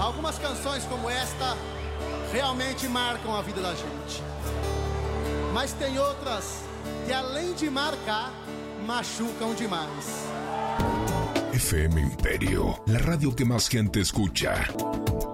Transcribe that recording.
Algumas canções como esta realmente marcam a vida da gente. Mas tem outras que, além de marcar, machucam demais. FM Imperio, la radio que más gente escucha.